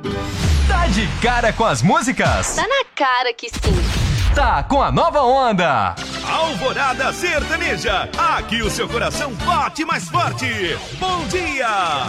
Tá de cara com as músicas? Tá na cara que sim. Tá com a nova onda. Alvorada Sertaneja. Aqui o seu coração bate mais forte. Bom dia!